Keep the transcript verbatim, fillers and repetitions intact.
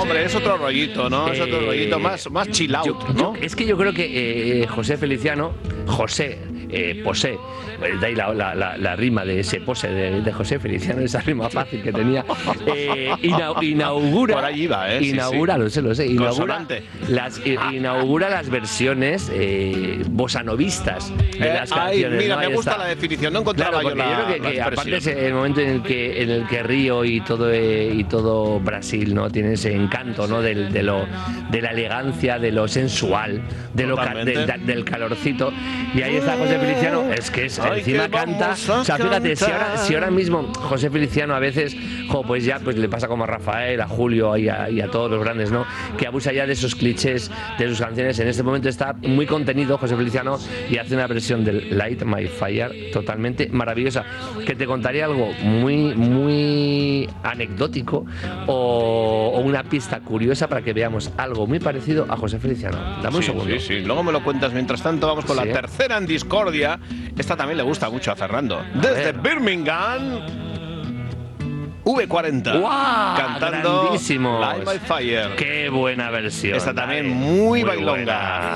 hombre, es otro rollito, ¿no? Es otro Eh, rollito más, más chill out, yo, ¿no? yo- es que yo creo que eh, José Feliciano, José eh, Posé, de ahí la, la, la, la rima de ese pose de, de José Feliciano, esa rima fácil que tenía, eh, ina- inaugura, Por ahí iba, ¿eh? Sí, inaugura, sí. lo sé, lo sé, inaugura Consonante. las, i- inaugura las versiones eh, bossanovistas de Eh, las ay, canciones. mira, ¿no? me Ahí gusta está. la definición, no encontraba Claro, yo porque la, yo creo que, la que aparte expresión. es el momento en el que en el que Río y todo eh, y todo Brasil, ¿no? Tiene ese encanto, ¿no? Del, de lo de la elegancia, de lo sensual, de lo ca- Totalmente. del, del calorcito. Y ahí está José Feliciano, es que es, Ay, encima que canta. vamos a O sea, fíjate, si ahora, cantar. si ahora mismo José Feliciano a veces, jo, pues ya pues le pasa como a Rafael, a Julio y a, y a todos los grandes, ¿no? Que abusa ya de esos clichés de sus canciones. En este momento está muy contenido José Feliciano y hace una versión del Light My Fire totalmente maravillosa, que te contaría algo muy, muy anecdótico o, o una pista curiosa para que veamos algo muy parecido a José Feliciano. Dame un Sí, segundo. sí, sí. Luego me lo cuentas. Mientras tanto, vamos con Sí. la tercera en discordia. Esta también le gusta mucho a Fernando. Desde ver. Birmingham, V cuarenta. ¡Guau! Cantando Grandísimos. Light My Fire. Qué buena versión. Esta también Dale. muy bailonga. buena.